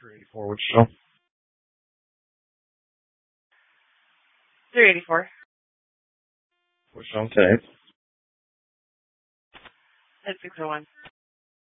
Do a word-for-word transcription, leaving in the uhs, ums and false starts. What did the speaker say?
three eighty-four, which show? three eighty-four. Which show today? At six oh one.